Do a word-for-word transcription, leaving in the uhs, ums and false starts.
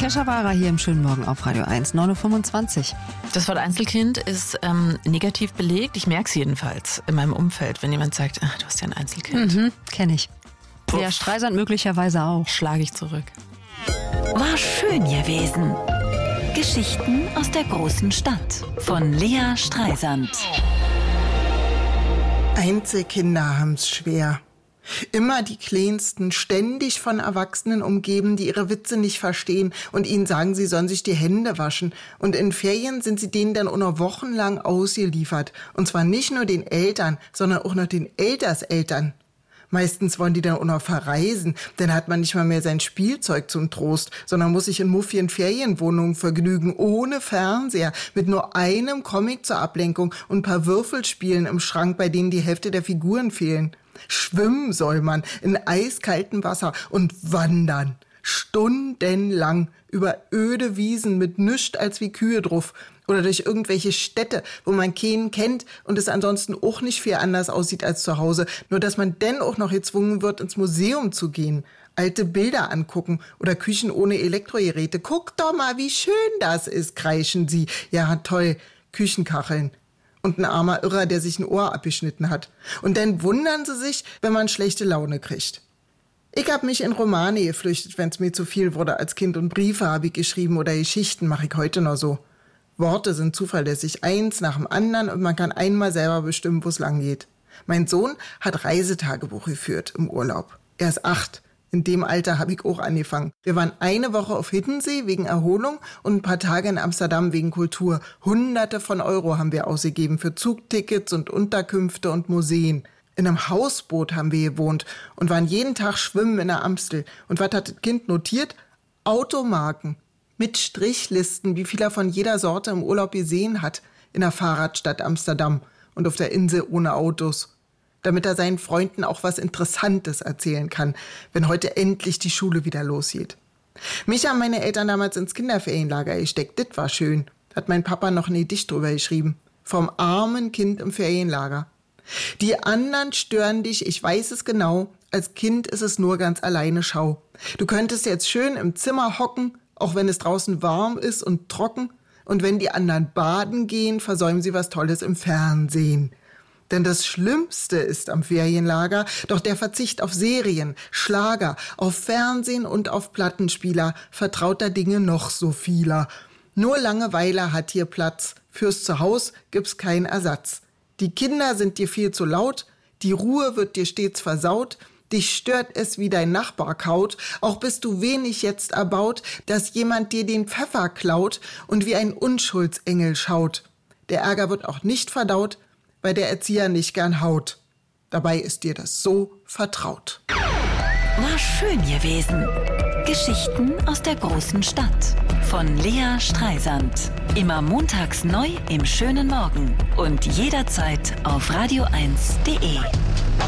Kesha Wara hier im schönen Morgen auf Radio eins, neun Uhr fünfundzwanzig. Das Wort Einzelkind ist ähm, negativ belegt. Ich merke es jedenfalls in meinem Umfeld, wenn jemand sagt, ach, du hast ja ein Einzelkind. Mhm, kenne ich. Puff. Lea Streisand möglicherweise auch. Schlage ich zurück. War schön gewesen. Geschichten aus der großen Stadt von Lea Streisand. Einzelkinder haben's schwer. Immer die Kleinsten, ständig von Erwachsenen umgeben, die ihre Witze nicht verstehen und ihnen sagen, sie sollen sich die Hände waschen. Und in Ferien sind sie denen dann auch noch wochenlang ausgeliefert. Und zwar nicht nur den Eltern, sondern auch noch den Elterseltern. Meistens wollen die dann auch noch verreisen, dann hat man nicht mal mehr sein Spielzeug zum Trost, sondern muss sich in muffigen Ferienwohnungen vergnügen, ohne Fernseher, mit nur einem Comic zur Ablenkung und ein paar Würfelspielen im Schrank, bei denen die Hälfte der Figuren fehlen. Schwimmen soll man in eiskaltem Wasser und wandern. Stundenlang über öde Wiesen mit nischt als wie Kühe drauf. Oder durch irgendwelche Städte, wo man keinen kennt und es ansonsten auch nicht viel anders aussieht als zu Hause. Nur dass man dann auch noch gezwungen wird, ins Museum zu gehen. Alte Bilder angucken oder Küchen ohne Elektrogeräte. Guck doch mal, wie schön das ist, kreischen sie. Ja, toll, Küchenkacheln. Und ein armer Irrer, der sich ein Ohr abgeschnitten hat. Und dann wundern sie sich, wenn man schlechte Laune kriegt. Ich hab mich in Romane geflüchtet, wenn's mir zu viel wurde als Kind. Und Briefe habe ich geschrieben oder Geschichten mache ich heute noch so. Worte sind zuverlässig, eins nach dem anderen und man kann einmal selber bestimmen, wo es lang geht. Mein Sohn hat Reisetagebuch geführt im Urlaub. Er ist acht. In dem Alter habe ich auch angefangen. Wir waren eine Woche auf Hiddensee wegen Erholung und ein paar Tage in Amsterdam wegen Kultur. Hunderte von Euro haben wir ausgegeben für Zugtickets und Unterkünfte und Museen. In einem Hausboot haben wir gewohnt und waren jeden Tag schwimmen in der Amstel. Und was hat das Kind notiert? Automarken. Mit Strichlisten, wie viel er von jeder Sorte im Urlaub gesehen hat, in der Fahrradstadt Amsterdam und auf der Insel ohne Autos. Damit er seinen Freunden auch was Interessantes erzählen kann, wenn heute endlich die Schule wieder losgeht. Mich haben meine Eltern damals ins Kinderferienlager gesteckt, das war schön, hat mein Papa noch ein Gedicht drüber geschrieben. Vom armen Kind im Ferienlager. Die anderen stören dich, ich weiß es genau, als Kind ist es nur ganz alleine Schau. Du könntest jetzt schön im Zimmer hocken, auch wenn es draußen warm ist und trocken. Und wenn die anderen baden gehen, versäumen sie was Tolles im Fernsehen. Denn das Schlimmste ist am Ferienlager doch der Verzicht auf Serien, Schlager, auf Fernsehen und auf Plattenspieler, vertrauter Dinge noch so vieler. Nur Langeweile hat hier Platz, fürs Zuhaus gibt's keinen Ersatz. Die Kinder sind dir viel zu laut, die Ruhe wird dir stets versaut, dich stört es, wie dein Nachbar kaut, auch bist du wenig jetzt erbaut, dass jemand dir den Pfeffer klaut und wie ein Unschuldsengel schaut. Der Ärger wird auch nicht verdaut, weil der Erzieher nicht gern haut. Dabei ist dir das so vertraut. War schön gewesen. Geschichten aus der großen Stadt von Lea Streisand. Immer montags neu im schönen Morgen und jederzeit auf radio eins punkt de.